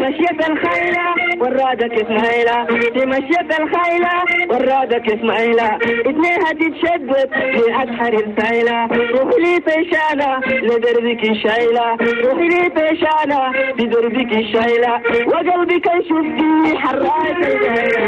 مشيت الخيلة ورادك اسماعيلة، في مشيت الخيلة ورادك اسماعيلة، اتنين هتتشدد لأسحر السايلة، روحي لي طيشانة لدربك الشايلة، روحي لي طيشانة لدربك الشايلة، وقلبك يشوف فيه حراية الجايلة.